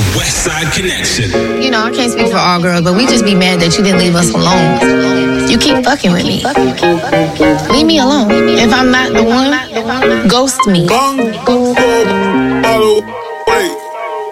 Westside Connection. You know, I can't speak for all girls, but we just be mad that you didn't leave us alone. You keep fucking with me. Leave me alone. If I'm not the one, ghost me.